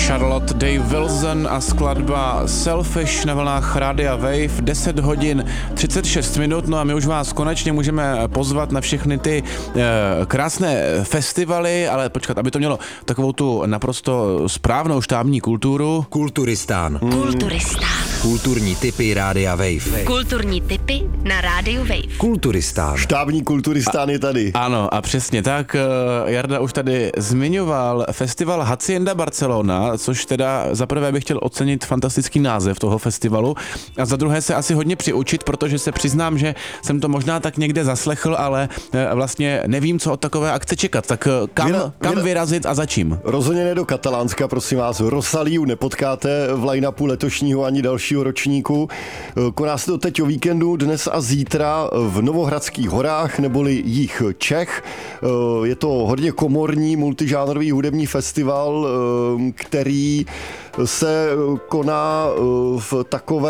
Charlotte Day Wilson a skladba Selfish na vlnách Rádia Wave, 10 hodin 36 minut, no a my už vás konečně můžeme pozvat na všechny ty krásné festivaly, ale počkat, aby to mělo takovou tu naprosto správnou štábní kulturu. Kulturistán. Kulturistán. Kulturní tipy Rádia Wave. Kulturní tipy na Rádiu Wave. Kulturistán. Štábní kulturistán je tady. Ano, a přesně tak, Jarda už tady zmiňoval festival Hacienda Barcelona, což teda za prvé bych chtěl ocenit fantastický název toho festivalu a za druhé se asi hodně přiučit, protože se přiznám, že jsem to možná tak někde zaslechl, ale vlastně nevím, co od takové akce čekat. Tak kam vyrazit a za čím? Rozhodně ne do Katalánska, prosím vás. Rosaliu nepotkáte v line-upu letošního ani dalšího ročníku. Koná se to teď o víkendu, dnes a zítra v Novohradských horách, neboli jih Čech. Je to hodně komorní, multižánrový hudební festival, který se koná v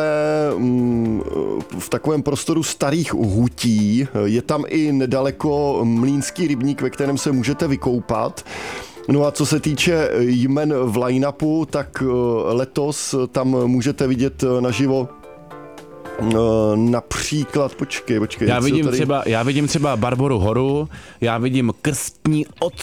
takovém prostoru starých hutí. Je tam i nedaleko mlýnský rybník, ve kterém se můžete vykoupat. No a co se týče jmen v line-upu, tak letos tam můžete vidět naživo například, počkej. Já vidím třeba Barboru Horu, já vidím Krstní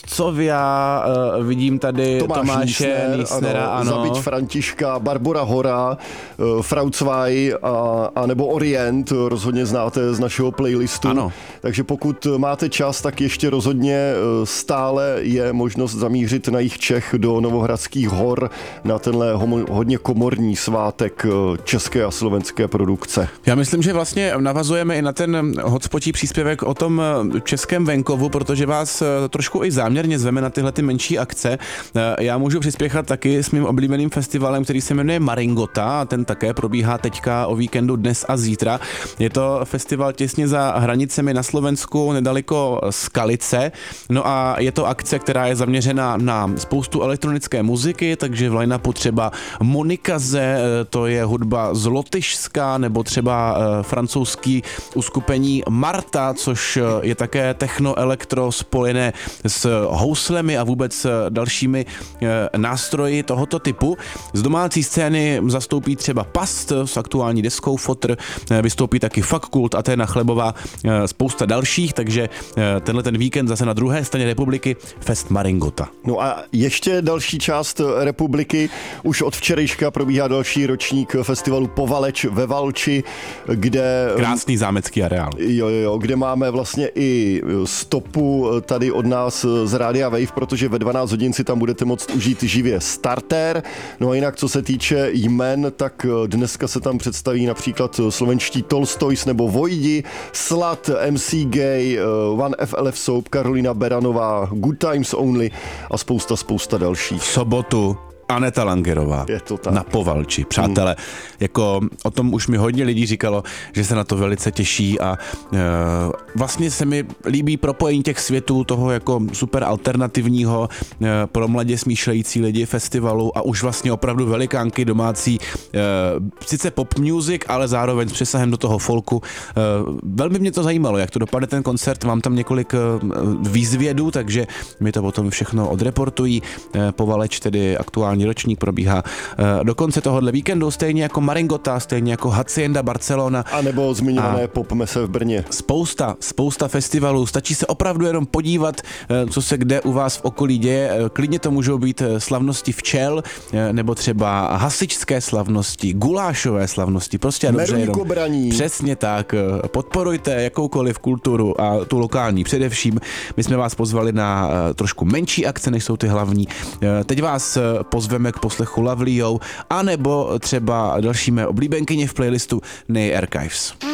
otcovia, vidím tady Tomáše Nýsnera, ano. Zabiť Františka, Barbora Hora, Frau Zwei a nebo Orient, rozhodně znáte z našeho playlistu. Ano. Takže pokud máte čas, tak ještě rozhodně stále je možnost zamířit na jih Čech do Novohradských hor na tenhle hodně komorní svátek české a slovenské produkce. Já myslím, že vlastně navazujeme i na ten hotspotí příspěvek o tom českém venkovu, protože vás trošku i záměrně zveme na tyhle ty menší akce. Já můžu přispěchat taky s mým oblíbeným festivalem, který se jmenuje Maringota a ten také probíhá teďka o víkendu dnes a zítra. Je to festival těsně za hranicemi na Slovensku, nedaleko Skalice. No a je to akce, která je zaměřena na spoustu elektronické muziky, takže v line-upu třeba Monikaze, to je hudba z Lotyšska, nebo třeba francouzský uskupení Marta, což je také techno-elektro spojené s houslemi a vůbec dalšími nástroji tohoto typu. Z domácí scény zastoupí třeba Past s aktuální deskou Fotr, vystoupí taky Fakult, Aténa Chlebová, spousta dalších, takže tenhle ten víkend zase na druhé straně republiky Fest Maringota. No a ještě další část republiky, už od včerejška probíhá další ročník festivalu Povaleč ve Valči, kde... Krásný zámecký areál. Jo, kde máme vlastně i stopu tady od nás z Rádia Wave, protože ve 12 hodin si tam budete moct užít živě starter. No a jinak, co se týče jmen, tak dneska se tam představí například slovenští Tolstoys nebo Vojdi, Slat, MC Gay, One FLF Soap, Karolina Beranová, Good Times Only a spousta dalších. V sobotu Aneta Langerová na Povalči. Přátelé, jako o tom už mi hodně lidí říkalo, že se na to velice těší a vlastně se mi líbí propojení těch světů, toho jako super alternativního pro mladě smýšlející lidi festivalu a už vlastně opravdu velikánky domácí, sice pop music, ale zároveň s přesahem do toho folku. Velmi mě to zajímalo, jak to dopadne ten koncert, mám tam několik výzvědů, takže mi to potom všechno odreportují. Povaleč tedy aktuálně ročník probíhá do konce tohohle víkendu, stejně jako Maringota, stejně jako Hacienda Barcelona. A nebo zmiňované Pop Mese v Brně. Spousta festivalů, stačí se opravdu jenom podívat, co se kde u vás v okolí děje. Klidně to můžou být slavnosti včel, nebo třeba hasičské slavnosti, gulášové slavnosti, prostě dobře jenom. Přesně tak, podporujte jakoukoliv kulturu a tu lokální především. My jsme vás pozvali na trošku menší akce, než jsou ty hlavní. Teď vás pozveme k poslechu Lovelyho, anebo třeba další mé oblíbenkyně v playlistu Nei Archives.